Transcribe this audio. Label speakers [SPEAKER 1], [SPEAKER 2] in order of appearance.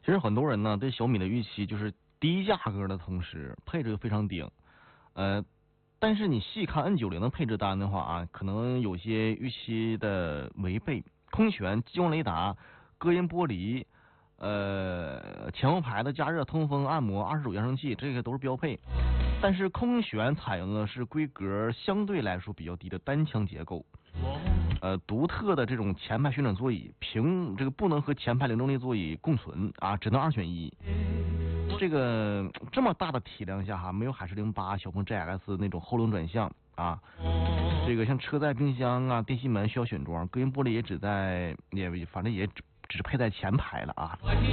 [SPEAKER 1] 其实很多人呢对小米的预期就是低价格的同时配置又非常顶，但是你细看 N90的配置单的话啊，可能有些预期的违背。空悬、激光雷达、隔音玻璃，前后排的加热、通风、按摩、25扬声器，这个都是标配。但是空悬采用的是规格相对来说比较低的单腔结构，独特的这种前排旋转座椅，这个不能和前排零重力座椅共存啊，只能二选一。这个这么大的体量下哈，没有海狮08、小鹏 GX 那种后轮转向啊。这个像车载冰箱啊、电吸门需要选装，隔音玻璃也反正也只配在前排了啊。